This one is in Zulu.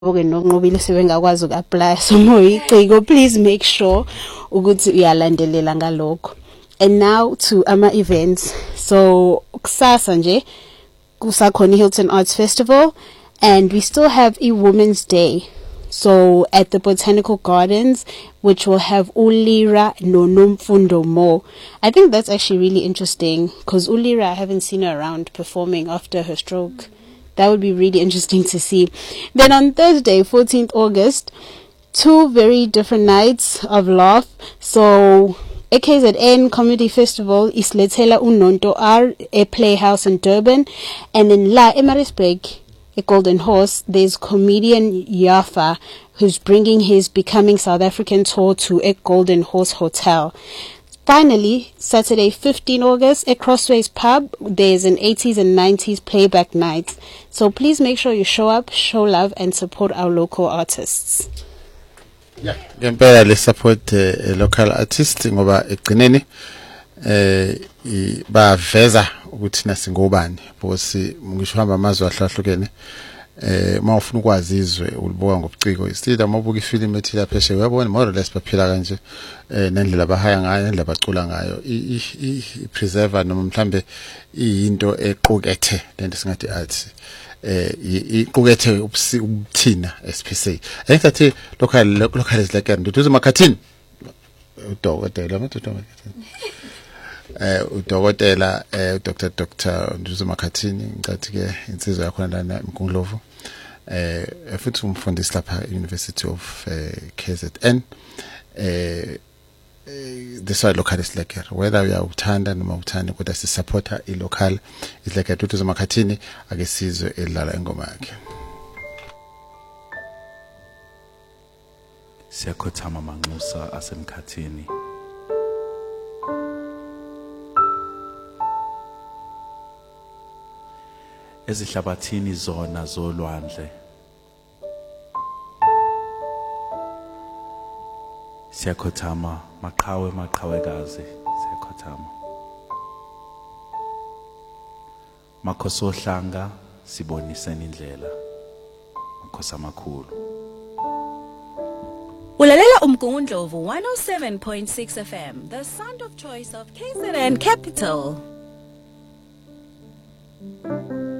okay nokunqobile sebengakwazi uku-apply somoya iciko, please make sure ukuthi uyalandelela ngalokho. And now to events. So kusasa nje kusakhona Hilton Arts Festival, and we still have a Women's Day. So at the Botanical Gardens, which will have Ulira Nonomfundo Mo. I think that's actually really interesting because Ulira, I haven't seen her around performing after her stroke. That would be really interesting to see. Then on Thursday, 14th August, 2 very different nights of laugh. So KZN Comedy Festival is Letela Unonto R, a playhouse in Durban. And in La Maritzburg, a Golden Horse, there's comedian Yafa, who's bringing his Becoming South African tour to a Golden Horse Hotel. Finally, Saturday, 15 August, at Crossways Pub, there's an 80s and 90s playback night. So please make sure you show up, show love, and support our local artists. Yeah, ngempela le support local artists ngoba egcineni baveza ukuthi nasingobani because ngisho hamba amazwe ahlahlukene mawufuna ukwazi izwe ulibuka ngobuciko isida mabuka ifilm ethi la pheshe uyabona more or less baphila kanje nendlela bahaya ngayo nendlela bacula ngayo i-preserver noma mhlambe into equkethe lento singathi art iqukethe ubuthina SPC engathi local is like nduduzo makhathini udokotela udokotela Dr. Nduduzo Makhathini ngicathi ke insizwa yakho lana eMkunglovu futhi umfundisi lapha University of KZN this why local is like whether you uthanda noma uthanda kodwa si supporter I local is like Nduduzo Makhathini ake sizwe elala ingoma yakhe. Siyakhothama Manxusa asemkhathini. Ezihlabathini zona zolwandle siyakhothama maqhawekazi siyakhothama makhosi ohlanga siboniseni indlela makhosi amakhulu. Ulalela uMgungundlovu 107.6 FM, the sound of choice of KZN Capital.